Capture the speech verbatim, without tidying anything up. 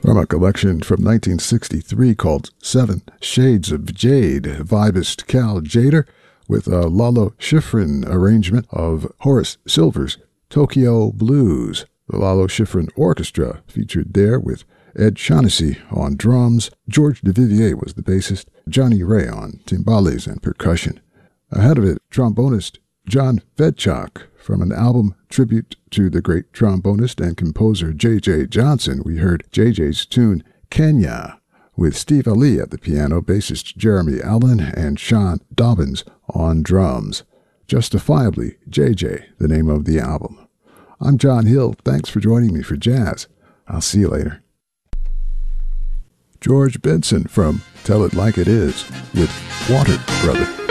From a collection from nineteen sixty-three called Seven Shades of Jade, vibist Cal Tjader with a Lalo Schifrin arrangement of Horace Silver's Tokyo Blues. The Lalo Schifrin Orchestra featured there with Ed Shaughnessy on drums, George Duvivier was the bassist, Johnny Ray on timbales and percussion. Ahead of it, trombonist John Fedchuk. From an album tribute to the great trombonist and composer J J Johnson, we heard J J's tune Kenya, with Steve Ali at the piano, bassist Jeremy Allen, and Sean Dobbins on drums. Justifiably J J, the name of the album. I'm John Hill. Thanks for joining me for Jazz. I'll see you later. George Benson from Tell It Like It Is with Water Brother.